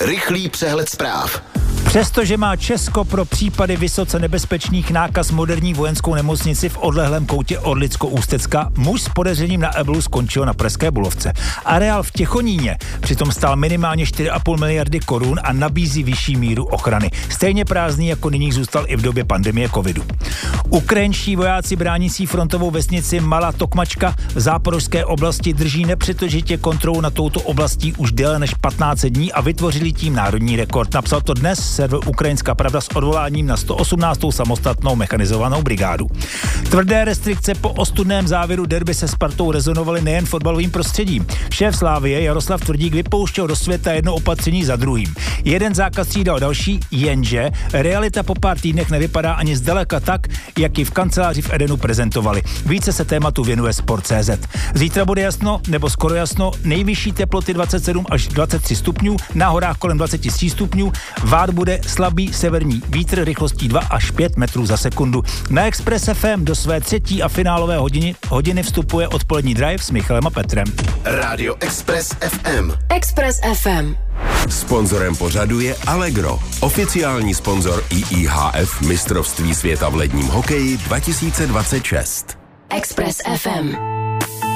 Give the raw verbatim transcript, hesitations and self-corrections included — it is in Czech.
Rychlý přehled zpráv. Přestože má Česko pro případy vysoce nebezpečných nákaz moderní vojenskou nemocnici v odlehlém koutě Orlicko-Ústecka, muž s podezřením na ebolu skončil na Pražské Bulovce. Areál v Těchoníně přitom stál minimálně čtyři a půl miliardy korun a nabízí vyšší míru ochrany. Stejně prázdný jako nyní zůstal i v době pandemie covidu. Ukrajinští vojáci bránící frontovou vesnici Malá Tokmačka v záporožské oblasti drží nepřetržitě kontrolu nad touto oblastí už déle než patnáct dní a vytvořili tím národní rekord. Napsal to dnes server Ukrajinská pravda s odvoláním na sto osmnáctou samostatnou mechanizovanou brigádu. Tvrdé restrikce po ostudném závěru derby se Spartou rezonovaly nejen fotbalovým prostředím. Šéf Slavie Jaroslav Tvrdík vypouštěl do světa jedno opatření za druhým. Jeden zákaz střídal další, jenže realita po pár týdnech nevypadá ani zdaleka tak, jak ji v kanceláři v Edenu prezentovali. Více se tématu věnuje Sport tečka cé zet. Zítra bude jasno, nebo skoro jasno, nejvyšší teploty dvacet sedm až dvacet tři stupňů, na horách kolem dvacet tři stupňů, vár bude slabý severní vítr rychlostí dva až pět metrů za sekundu. Na Express ef em do své třetí a finálové hodiny, hodiny vstupuje odpolední drive s Michalem a Petrem. Rádio Express ef em. Express ef em. Sponzorem pořadu je Allegro, oficiální sponzor í í há ef mistrovství světa v ledním hokeji dva tisíce dvacet šest. Express ef em.